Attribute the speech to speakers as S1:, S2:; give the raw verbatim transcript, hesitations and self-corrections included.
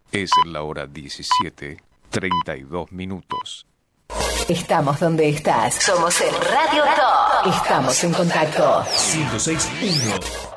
S1: Es la hora diecisiete, treinta y dos minutos.
S2: Estamos donde estás. Somos el Radio Top. Estamos en contacto.
S3: ciento seis punto uno